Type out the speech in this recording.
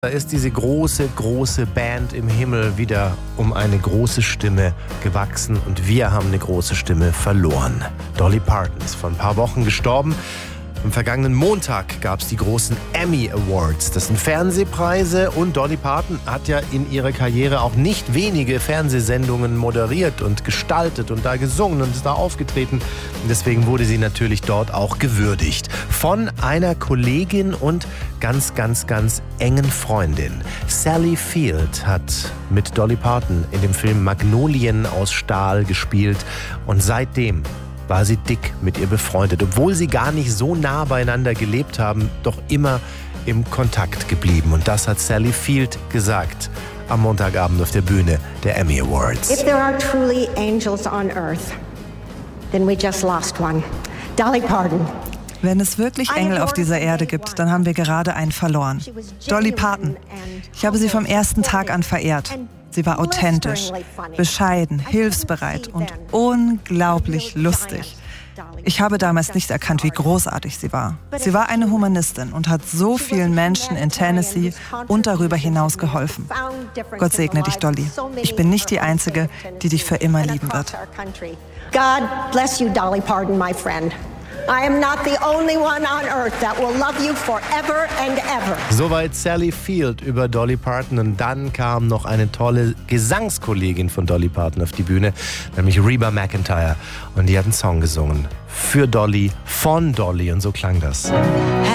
Da ist diese große, große Band im Himmel wieder um eine große Stimme gewachsen und wir haben eine große Stimme verloren. Dolly Parton ist vor ein paar Wochen gestorben. Am vergangenen Montag gab es die großen Emmy Awards. Das sind Fernsehpreise und Dolly Parton hat ja in ihrer Karriere auch nicht wenige Fernsehsendungen moderiert und gestaltet und da gesungen und ist da aufgetreten. Und deswegen wurde sie natürlich dort auch gewürdigt. Von einer Kollegin und ganz engen Freundin. Sally Field hat mit Dolly Parton in dem Film Magnolien aus Stahl gespielt und seitdem war sie dick mit ihr befreundet, obwohl sie gar nicht so nah beieinander gelebt haben, doch immer im Kontakt geblieben. Und das hat Sally Field gesagt am Montagabend auf der Bühne der Emmy Awards. If there are truly angels on earth, then we just lost one. Dolly Parton. Wenn es wirklich Engel auf dieser Erde gibt, dann haben wir gerade einen verloren. Dolly Parton. Ich habe sie vom ersten Tag an verehrt. Sie war authentisch, bescheiden, hilfsbereit und unglaublich lustig. Ich habe damals nicht erkannt, wie großartig sie war. Sie war eine Humanistin und hat so vielen Menschen in Tennessee und darüber hinaus geholfen. Gott segne dich, Dolly. Ich bin nicht die Einzige, die dich für immer lieben wird. God bless you, Dolly Parton, my friend. I am not the only one on earth that will love you forever and ever. Soweit Sally Field über Dolly Parton. Und dann kam noch eine tolle Gesangskollegin von Dolly Parton auf die Bühne, nämlich Reba McEntire. Und die hat einen Song gesungen. Für Dolly, von Dolly. Und so klang das.